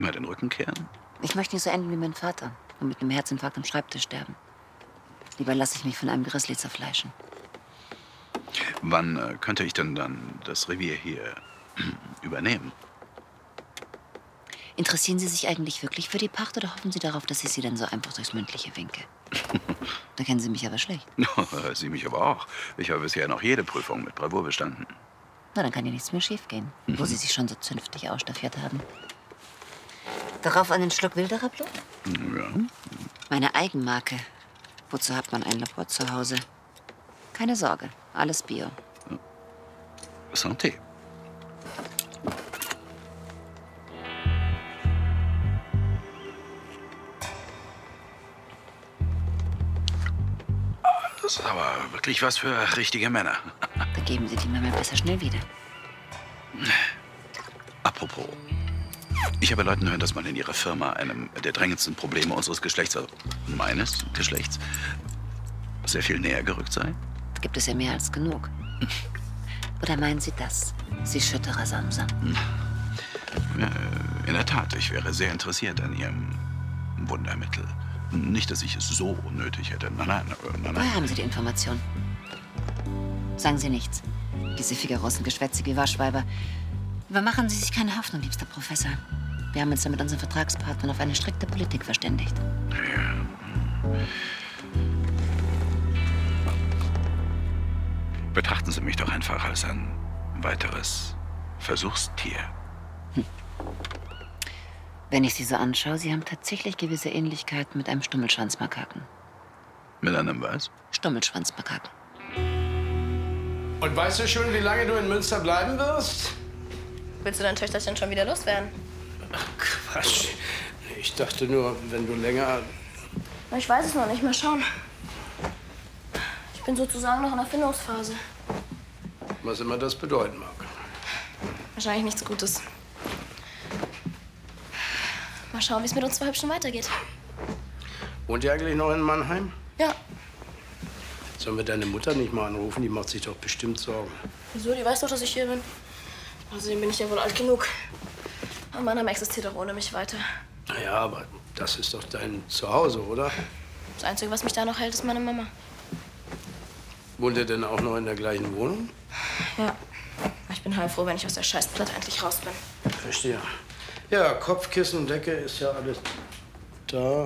Mal den Rücken kehren? Ich möchte nicht so enden wie mein Vater und mit einem Herzinfarkt am Schreibtisch sterben. Lieber lasse ich mich von einem Grizzly zerfleischen. Wann könnte ich denn dann das Revier hier übernehmen? Interessieren Sie sich eigentlich wirklich für die Pacht oder hoffen Sie darauf, dass ich Sie dann so einfach durchs Mündliche winke? Da kennen Sie mich aber schlecht. Sie mich aber auch. Ich habe bisher noch jede Prüfung mit Bravour bestanden. Na, dann kann ja nichts mehr schiefgehen, wo Sie sich schon so zünftig ausstaffiert haben. Darauf einen Schluck Wilderer Blut? Ja. Meine Eigenmarke. Wozu hat man ein Labor zu Hause? Keine Sorge, alles Bio. Santé. Das ist aber wirklich was für richtige Männer. Da geben Sie die mir mal besser schnell wieder. Apropos. Ich habe Leuten hören, dass man in Ihrer Firma einem der drängendsten Probleme unseres Geschlechts, also meines Geschlechts, sehr viel näher gerückt sei. Da gibt es ja mehr als genug. Oder meinen Sie das, Sie Schütterer Samsam? In der Tat, ich wäre sehr interessiert an Ihrem Wundermittel. Nicht, dass ich es so nötig hätte. Nein. Woher haben Sie die Information? Sagen Sie nichts. Diese Figarossen Geschwätze wie Waschweiber. Übermachen Sie sich keine Hoffnung, liebster Professor. Wir haben uns ja mit unseren Vertragspartnern auf eine strikte Politik verständigt. Ja. Betrachten Sie mich doch einfach als ein weiteres Versuchstier. Wenn ich Sie so anschaue, Sie haben tatsächlich gewisse Ähnlichkeiten mit einem Stummelschwanzmakaken. Mit einem was? Stummelschwanzmakaken. Und weißt du schon, wie lange du in Münster bleiben wirst? Willst du dein Töchterchen schon wieder loswerden? Ach, Quatsch. Ich dachte nur, wenn du länger... Ich weiß es noch nicht. Mal schauen. Ich bin sozusagen noch in der Findungsphase. Was immer das bedeuten mag. Wahrscheinlich nichts Gutes. Mal schauen, wie es mit uns zwei Hübschen weitergeht. Wohnt ihr eigentlich noch in Mannheim? Ja. Sollen wir deine Mutter nicht mal anrufen? Die macht sich doch bestimmt Sorgen. Wieso? Die weiß doch, dass ich hier bin. Außerdem bin ich ja wohl alt genug. Und Mannheim existiert auch ohne mich weiter. Na ja, aber das ist doch dein Zuhause, oder? Das Einzige, was mich da noch hält, ist meine Mama. Wohnt ihr denn auch noch in der gleichen Wohnung? Ja. Ich bin heilfroh, wenn ich aus der Scheißplatte endlich raus bin. Verstehe. Ja, Kopfkissen, Decke ist ja alles da.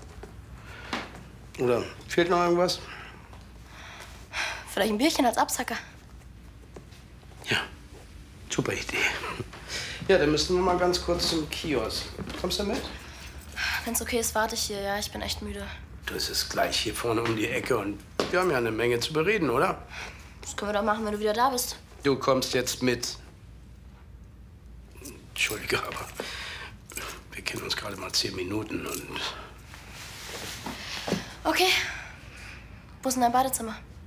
Oder fehlt noch irgendwas? Vielleicht ein Bierchen als Absacker. Ja, super Idee. Ja, dann müssen wir mal ganz kurz zum Kiosk. Kommst du mit? Wenn's okay ist, warte ich hier. Ja, ich bin echt müde. Das ist gleich hier vorne um die Ecke und wir haben ja eine Menge zu bereden, oder? Das können wir doch machen, wenn du wieder da bist. Du kommst jetzt mit. Entschuldige, aber wir kennen uns gerade mal 10 Minuten und... Okay. Wo ist denn dein Badezimmer?